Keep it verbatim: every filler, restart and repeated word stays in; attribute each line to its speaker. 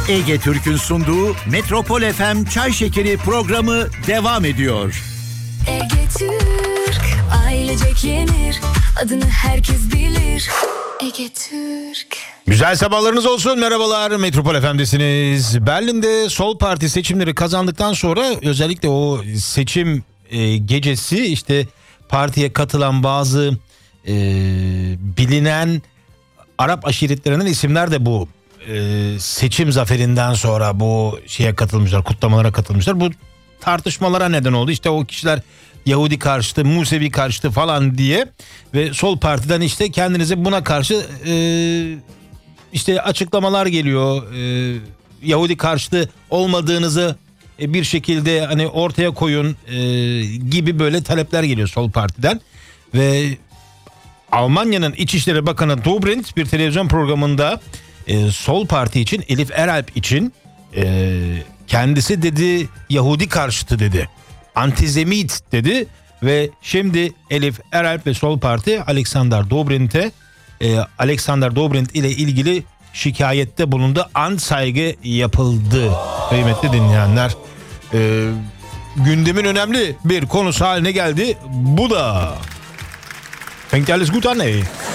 Speaker 1: Ege Türk'ün sunduğu Metropol F M Çay Şekeri programı devam ediyor.
Speaker 2: Ege Türk, ailecek yenir, adını herkes bilir. Ege Türk.
Speaker 3: Güzel sabahlarınız olsun, merhabalar, Metropol F M'desiniz. Berlin'de Sol Parti seçimleri kazandıktan sonra özellikle o seçim e, gecesi işte partiye katılan bazı e, bilinen Arap aşiretlerinden isimler de bu e, seçim zaferinden sonra bu şeye katılmışlar, kutlamalara katılmışlar. Bu tartışmalara neden oldu. İşte o kişiler Yahudi karşıtı, Musevi karşıtı falan diye ve Sol Parti'den işte kendinizi buna karşı e, işte açıklamalar geliyor. E, Yahudi karşıtı olmadığınızı e, bir şekilde hani ortaya koyun e, gibi böyle talepler geliyor Sol Parti'den ve Almanya'nın İçişleri Bakanı Dobrindt bir televizyon programında e, Sol Parti için, Elif Eralp için e, kendisi dedi Yahudi karşıtı dedi. Antizemit dedi ve şimdi Elif Eralp ve Sol Parti Alexander Dobrindt'e e, Alexander Dobrindt ile ilgili şikayette bulundu. Anzeige yapıldı. Kıymetli dinleyenler. E, gündemin önemli bir konusu haline geldi. Bu da Fängt alles gut an, ey.